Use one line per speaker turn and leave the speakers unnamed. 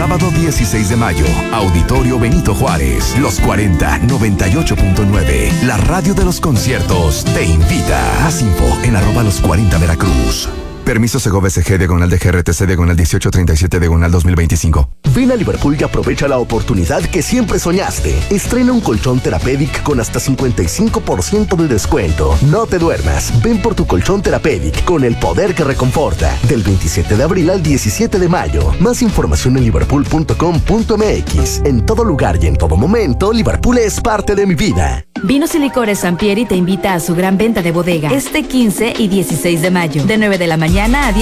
sábado 16 de mayo, Auditorio Benito Juárez, Los 40, 98.9. La radio de los conciertos te invita. Más info en @los40 Veracruz. Permiso Segov SG /DGRTC /1837 /2025.
Ven a Liverpool y aprovecha la oportunidad que siempre soñaste. Estrena un colchón Therapedic con hasta 55% de descuento. No te duermas. Ven por tu colchón Therapedic con el poder que reconforta. Del 27 de abril al 17 de mayo. Más información en liverpool.com.mx. En todo lugar y en todo momento, Liverpool es parte de mi vida.
Vinos y Licores Sampieri te invita a su gran venta de bodega este 15 y 16 de mayo, de 9 de la mañana a 10